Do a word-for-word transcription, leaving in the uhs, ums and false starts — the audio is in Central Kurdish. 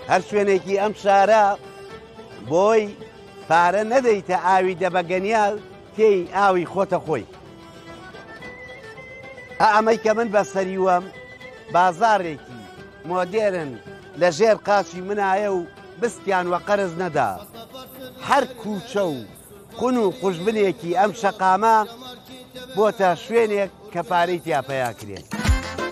هەر شوێنێکی ئەم شارە بۆی پارە نەدەیتە ئاوی دەبەگەنیال تێی ئاوی خۆتە خۆی. ئەمەی کە من بەسەریوەم بازارێکی مۆدێرن لە ژێر قاچی منایە و بستیان وە قەرز نەدا. هەر کوچە و قون و قوژبنێکی ئەم شەقامە بۆتە شوێنێک کە پارەی تیاپەیا کرێت.